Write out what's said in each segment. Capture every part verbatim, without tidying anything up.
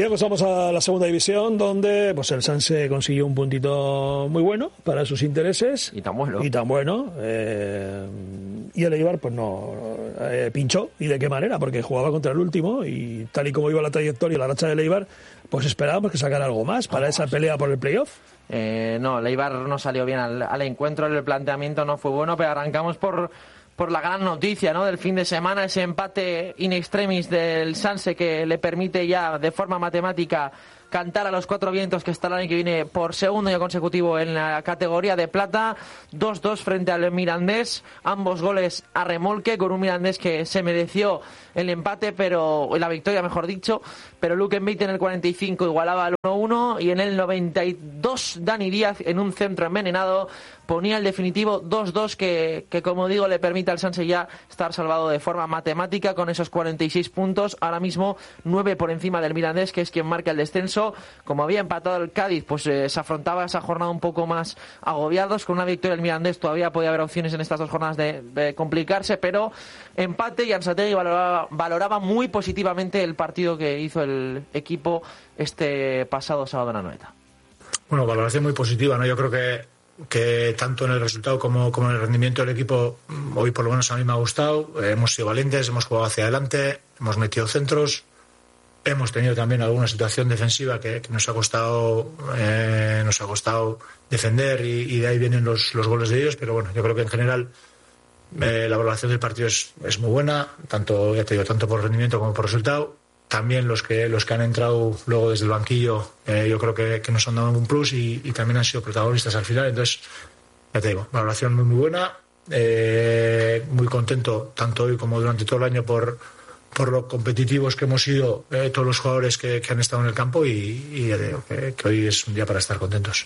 Bien, pues vamos a la segunda división, donde pues el Sanse consiguió un puntito muy bueno para sus intereses. Y tan bueno. Y tan bueno. Eh, y el Eibar, pues no, eh, pinchó. ¿Y de qué manera? Porque jugaba contra el último y tal y como iba la trayectoria y la racha del Eibar, pues esperábamos que sacara algo más para esa pelea por el playoff. Eh, no, el Eibar no salió bien al, al encuentro, el planteamiento no fue bueno, pero arrancamos por... por la gran noticia, ¿no?, del fin de semana, ese empate in extremis del Sanse que le permite ya de forma matemática cantar a los cuatro vientos que está el año que viene por segundo año consecutivo en la categoría de plata. dos dos frente al Mirandés, ambos goles a remolque, con un Mirandés que se mereció el empate, pero la victoria, mejor dicho, pero Luke Mbite en el cuarenta y cinco igualaba al uno uno y en el noventa y dos Dani Díaz en un centro envenenado ponía el definitivo dos dos que, que como digo, le permite al Sanse ya estar salvado de forma matemática con esos cuarenta y seis puntos, ahora mismo nueve por encima del Mirandés, que es quien marca el descenso. Como había empatado el Cádiz, pues eh, se afrontaba esa jornada un poco más agobiados. Con una victoria del Mirandés todavía podía haber opciones en estas dos jornadas de, de complicarse, pero empate, y Ansategui valoraba, valoraba muy positivamente el partido que hizo el equipo este pasado sábado en Anoeta. Bueno, valoración muy positiva, ¿no? Yo creo que, que tanto en el resultado como, como en el rendimiento del equipo, hoy por lo menos a mí me ha gustado. Eh, hemos sido valientes, hemos jugado hacia adelante, hemos metido centros. Hemos tenido también alguna situación defensiva que, que nos ha costado eh, nos ha costado defender y, y de ahí vienen los, los goles de ellos, pero bueno, yo creo que en general eh, la valoración del partido es, es muy buena, tanto, ya te digo, tanto por rendimiento como por resultado. También los que los que han entrado luego desde el banquillo, eh, yo creo que, que nos han dado un plus y, y también han sido protagonistas al final. Entonces, ya te digo, valoración muy muy buena, eh, muy contento tanto hoy como durante todo el año por por lo competitivos que hemos sido eh, todos los jugadores que, que han estado en el campo y, y ya digo que, que hoy es un día para estar contentos.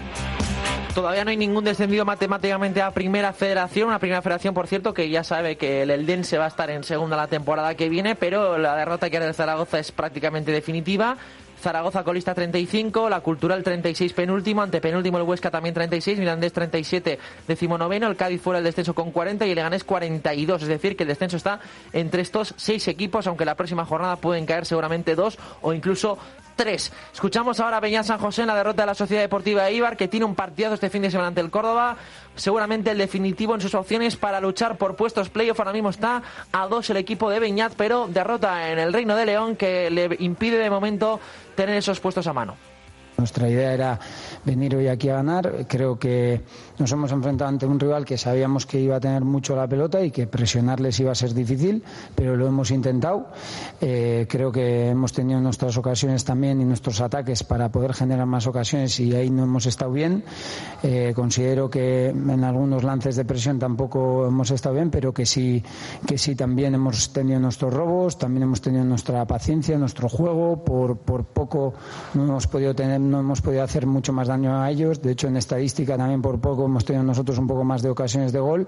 Todavía no hay ningún descendido matemáticamente a Primera Federación, una Primera Federación, por cierto, que ya sabe que el Eldense va a estar en segunda la temporada que viene, pero la derrota que hará el Zaragoza es prácticamente definitiva. Zaragoza colista treinta y cinco, la Cultural treinta y seis penúltimo, antepenúltimo el Huesca también treinta y seis, Mirandés treinta y siete decimonoveno, el Cádiz fuera del descenso con cuarenta y el Leganés cuarenta y dos, es decir que el descenso está entre estos seis equipos, aunque la próxima jornada pueden caer seguramente dos o incluso tres. Escuchamos ahora a Beñat San José en la derrota de la Sociedad Deportiva de Eibar, que tiene un partidazo este fin de semana ante el Córdoba, seguramente el definitivo en sus opciones para luchar por puestos playoff. Ahora mismo está a dos el equipo de Beñat, pero derrota en el Reino de León que le impide de momento tener esos puestos a mano. Nuestra idea era venir hoy aquí a ganar. Creo que nos hemos enfrentado ante un rival que sabíamos que iba a tener mucho la pelota y que presionarles iba a ser difícil, pero lo hemos intentado. Eh, creo que hemos tenido nuestras ocasiones también y nuestros ataques para poder generar más ocasiones y ahí no hemos estado bien. Eh, considero que en algunos lances de presión tampoco hemos estado bien, pero que sí, que sí también hemos tenido nuestros robos, también hemos tenido nuestra paciencia, nuestro juego. Por, por poco no hemos podido tener no hemos podido hacer mucho más daño a ellos. De hecho, en estadística también por poco hemos tenido nosotros un poco más de ocasiones de gol.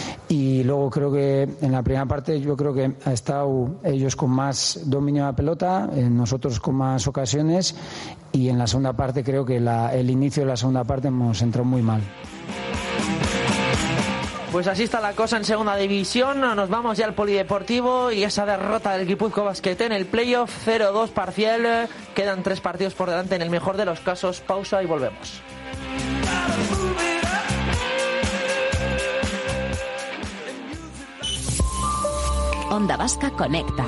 Y luego creo que en la primera parte yo creo que ha estado ellos con más dominio de la pelota, eh, nosotros con más ocasiones, y en la segunda parte creo que la, el inicio de la segunda parte hemos entrado muy mal. Pues así está la cosa en segunda división. Nos vamos ya al polideportivo y esa derrota del Guipúzcoa Basquete en el playoff, cero dos parcial. Quedan tres partidos por delante en el mejor de los casos. Pausa y volvemos. Onda Vasca Conecta.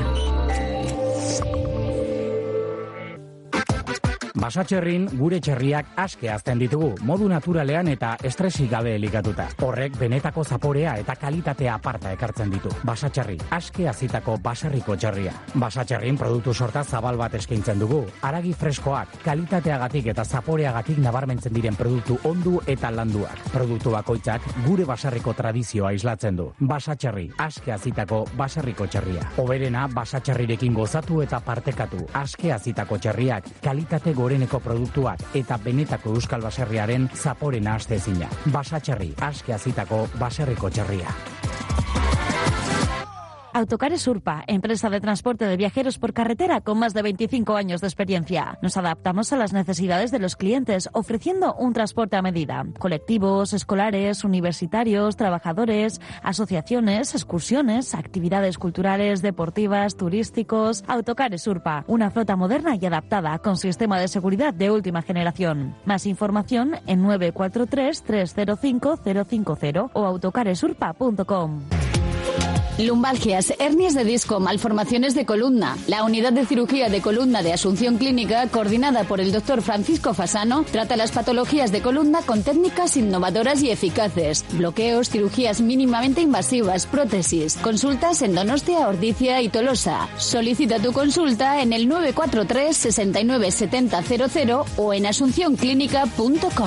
Basatxerrin gure txerriak aske hazten ditugu, modu naturalean eta estresik gabe elikatuta. Horrek benetako zaporea eta kalitatea aparta ekartzen ditu. Basatxerri, aske hazitako baserriko txerria. Basatxerrin produktu sorta zabal bat eskaintzen dugu. Haragi freskoak, kalitateagatik eta zaporeagatik nabarmentzen diren produktu ondu eta landuak. Produktu bakoitzak gure baserriko tradizioa islatzen du. Basatxerri, aske hazitako baserriko txerria. Oberena basatxerrirekin gozatu eta partekatu. Aske hazitako txerriak, kalitate goreneko produktuak eta benetako euskal baserriaren zaporena astezina. Basatxerri, aske hazitako baserriko txerria. Autocares Urpa, empresa de transporte de viajeros por carretera con más de veinticinco años de experiencia. Nos adaptamos a las necesidades de los clientes, ofreciendo un transporte a medida. Colectivos, escolares, universitarios, trabajadores, asociaciones, excursiones, actividades culturales, deportivas, turísticos. Autocares Urpa, una flota moderna y adaptada con sistema de seguridad de última generación. Más información en nueve cuatro tres, tres cero cinco, cero cinco cero o autocaresurpa punto com. Lumbalgias, hernias de disco, malformaciones de columna. La unidad de cirugía de columna de Asunción Clínica, coordinada por el doctor Francisco Fasano, trata las patologías de columna con técnicas innovadoras y eficaces. Bloqueos, cirugías mínimamente invasivas, prótesis. Consultas en Donostia, Ordizia y Tolosa. Solicita tu consulta en el nueve cuatro tres, seis nueve siete cero cero cero o en asunción clínica punto com.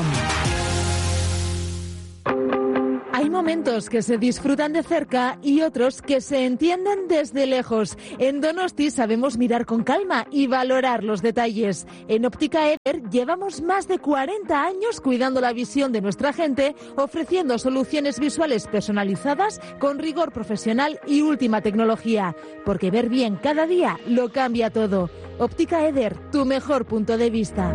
Hay momentos que se disfrutan de cerca y otros que se entienden desde lejos. En Donosti sabemos mirar con calma y valorar los detalles. En Óptica Eder llevamos más de cuarenta años cuidando la visión de nuestra gente, ofreciendo soluciones visuales personalizadas con rigor profesional y última tecnología. Porque ver bien cada día lo cambia todo. Óptica Eder, tu mejor punto de vista.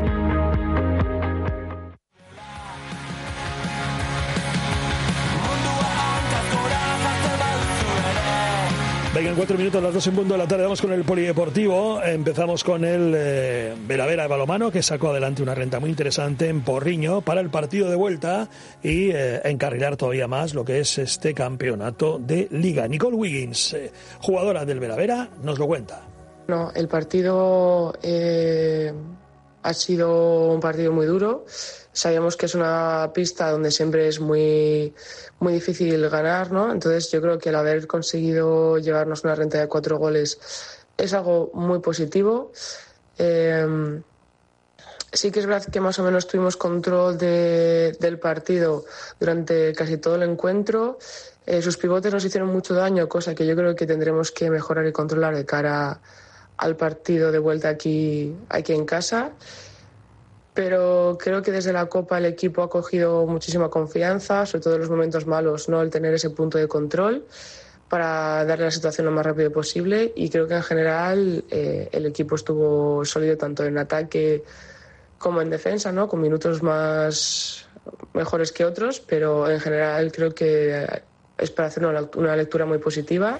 Venga, en cuatro minutos, las dos en punto de la tarde, vamos con el polideportivo. Empezamos con el eh, Vera Vera de balonmano, que sacó adelante una renta muy interesante en Porriño para el partido de vuelta y eh, encarrilar todavía más lo que es este campeonato de Liga. Nicole Wiggins, eh, jugadora del Vera Vera, nos lo cuenta. No, el partido eh, ha sido un partido muy duro. Sabíamos que es una pista donde siempre es muy, muy difícil ganar, ¿no? Entonces yo creo que el haber conseguido llevarnos una renta de cuatro goles es algo muy positivo. Eh, sí que es verdad que más o menos tuvimos control de, del partido durante casi todo el encuentro. Eh, sus pivotes nos hicieron mucho daño, cosa que yo creo que tendremos que mejorar y controlar de cara al partido de vuelta aquí, aquí en casa. Pero creo que desde la Copa el equipo ha cogido muchísima confianza, sobre todo en los momentos malos, ¿no? El tener ese punto de control para darle la situación lo más rápido posible, y creo que en general eh, el equipo estuvo sólido tanto en ataque como en defensa, ¿no? Con minutos más mejores que otros, pero en general creo que es para hacer una, una lectura muy positiva.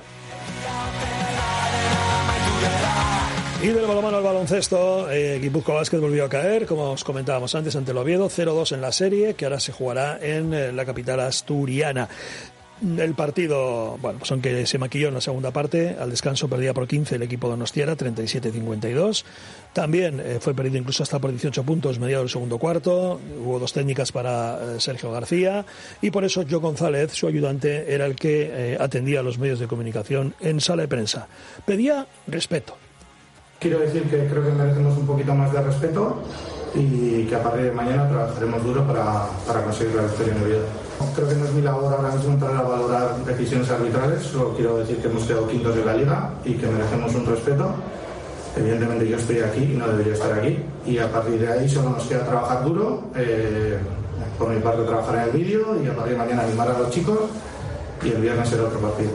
Y del balonmano al baloncesto, eh, Guipúzcoa Basket volvió a caer, como os comentábamos antes, ante el Oviedo, cero dos en la serie, que ahora se jugará en eh, la capital asturiana. El partido, bueno, pues aunque se maquilló en la segunda parte, al descanso perdía por quince el equipo donostiara, treinta y siete cincuenta y dos. También eh, fue perdido incluso hasta por dieciocho puntos mediado del segundo cuarto. Hubo dos técnicas para eh, Sergio García, y por eso Joe González, su ayudante, era el que eh, atendía a los medios de comunicación en sala de prensa. Pedía respeto. Quiero decir que creo que merecemos un poquito más de respeto y que a partir de mañana trabajaremos duro para, para conseguir la victoria en Oviedo. Creo que no es mi labor ahora mismo entrar a valorar decisiones arbitrales, solo quiero decir que hemos quedado quintos en la Liga y que merecemos un respeto. Evidentemente yo estoy aquí y no debería estar aquí, y a partir de ahí solo nos queda trabajar duro, eh, por mi parte trabajar en el vídeo, y a partir de mañana animar a los chicos, y el viernes será otro partido.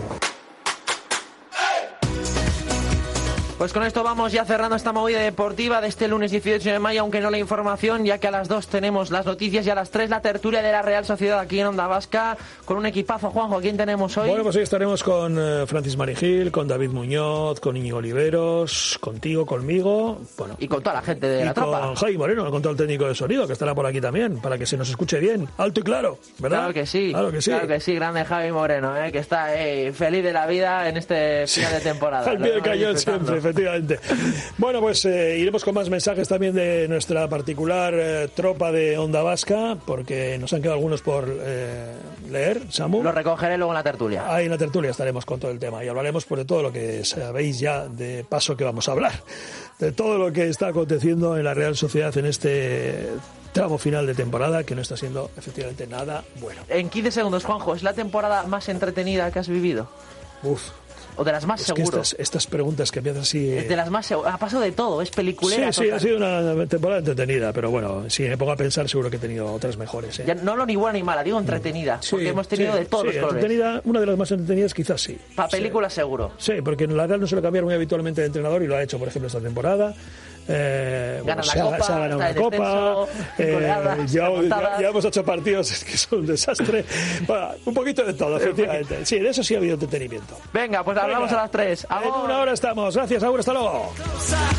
Pues con esto vamos ya cerrando esta movida deportiva de este lunes dieciocho de mayo, aunque no la información, ya que a las dos tenemos las noticias y a las tres la tertulia de la Real Sociedad aquí en Onda Vasca, con un equipazo. Juanjo, ¿quién tenemos hoy? Bueno, pues hoy estaremos con eh, Francis Marijil, con David Muñoz, con Íñigo Oliveros, contigo, conmigo, bueno, y con toda la gente de y la tropa. Con Javi Moreno, el control técnico de sonido, que estará por aquí también, para que se nos escuche bien, alto y claro, ¿verdad? Claro que sí, claro que sí, claro que sí, grande Javi Moreno, eh, que está eh, feliz de la vida en este final de temporada. Al pie del cañón siempre, efectivamente. Bueno, pues eh, iremos con más mensajes también de nuestra particular eh, tropa de Onda Vasca, porque nos han quedado algunos por eh, leer, Samu. Lo recogeré luego en la tertulia. Ahí en la tertulia estaremos con todo el tema y hablaremos pues de todo lo que sabéis ya de paso que vamos a hablar, de todo lo que está aconteciendo en la Real Sociedad en este tramo final de temporada, que no está siendo efectivamente nada bueno. En quince segundos, Juanjo, ¿es la temporada más entretenida que has vivido? Uf, o de las más es seguro. Que estas, estas preguntas que empiezan así... Eh... Es de las más seguro. Ha pasado de todo, es peliculera. Sí, sí, total. Ha sido una temporada entretenida, pero bueno, si me pongo a pensar seguro que he tenido otras mejores. ¿eh? Ya, no lo ni buena ni mala, digo entretenida, sí, porque hemos tenido sí, de todos sí, los colores. Entretenida, una de las más entretenidas quizás sí. Para película sí. seguro. Sí, porque en la Real no suele cambiar muy habitualmente de entrenador y lo ha hecho, por ejemplo, esta temporada. Eh, bueno, se, copa, ha, se ha ganado una copa, eh, ya, ya hemos hecho partidos que son un desastre. Bueno, un poquito de todo, efectivamente. Sí, de eso sí ha habido entretenimiento. Venga, pues hablamos Venga. a las tres. En una hora estamos. Gracias, Agur, hasta luego.